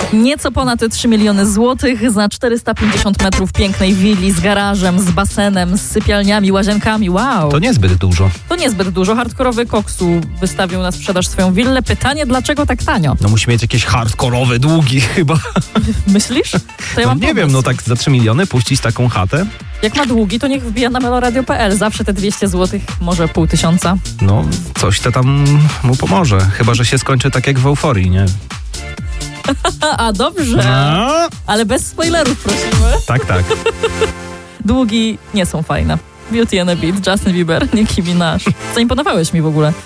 Nieco ponad 3 miliony złotych za 450 metrów pięknej willi z garażem, z basenem, z sypialniami, łazienkami. Wow! To niezbyt dużo. To niezbyt dużo. Hardkorowy Koksu wystawił na sprzedaż swoją willę. Pytanie, dlaczego tak tanio? No musi mieć jakieś hardkorowe długi chyba. Myślisz? To ja mam nie wiem, tak za 3 miliony puścić taką chatę? Jak ma długi, to niech wbija na meloradio.pl. Zawsze te 200 zł, może 500. No, coś to tam mu pomoże. Chyba że się skończy tak jak w Euforii, nie? A dobrze. No. Ale bez spoilerów prosimy. Tak. Długi nie są fajne. Beauty and a Beat, Justin Bieber, Nicki Minaj. Zaimponowałeś mi w ogóle.